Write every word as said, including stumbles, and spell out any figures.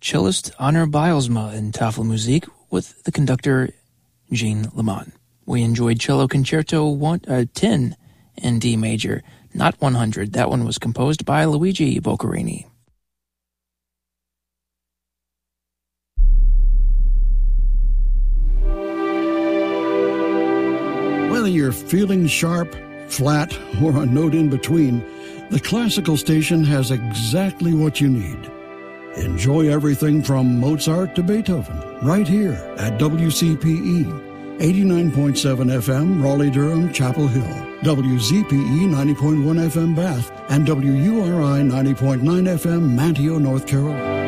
cellist Anner Bijlsma in Tafelmusik with the conductor Jean Lemon. We enjoyed Cello Concerto one, uh, ten in D major, not one hundred. That one was composed by Luigi Boccherini. Whether you're feeling sharp, flat, or a note in between, the Classical Station has exactly what you need. Enjoy everything from Mozart to Beethoven right here at W C P E, eighty-nine point seven F M, Raleigh-Durham, Chapel Hill, W Z P E ninety point one F M, Bath, and W U R I ninety point nine F M, Manteo, North Carolina.